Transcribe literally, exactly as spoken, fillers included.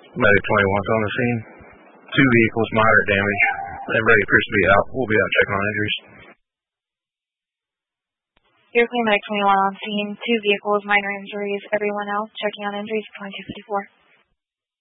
Medic twenty-one's on the scene. Two vehicles, moderate damage. Everybody appears to be out. We'll be out checking on injuries. You're clear, Medic twenty-one on scene. Two vehicles, minor injuries. Everyone else checking on injuries, twenty-two fifty-four.